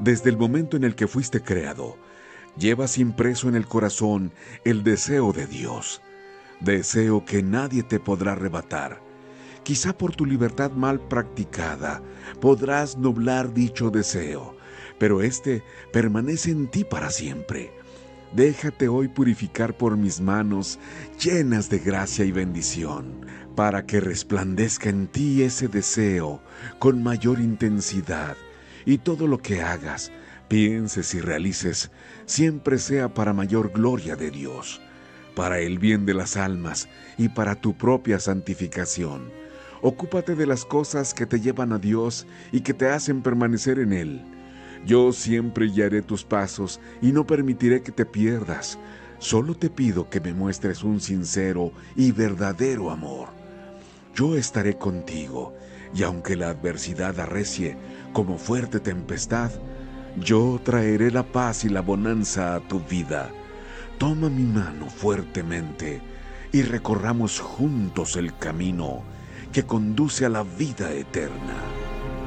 Desde el momento en el que fuiste creado, llevas impreso en el corazón el deseo de Dios, deseo que nadie te podrá arrebatar. Quizá por tu libertad mal practicada podrás nublar dicho deseo, pero este permanece en ti para siempre. Déjate hoy purificar por mis manos llenas de gracia y bendición, para que resplandezca en ti ese deseo con mayor intensidad, y todo lo que hagas, pienses y realices, siempre sea para mayor gloria de Dios, para el bien de las almas y para tu propia santificación. Ocúpate de las cosas que te llevan a Dios y que te hacen permanecer en Él. Yo siempre guiaré tus pasos y no permitiré que te pierdas. Solo te pido que me muestres un sincero y verdadero amor. Yo estaré contigo, y aunque la adversidad arrecie como fuerte tempestad, yo traeré la paz y la bonanza a tu vida. Toma mi mano fuertemente y recorramos juntos el camino que conduce a la vida eterna.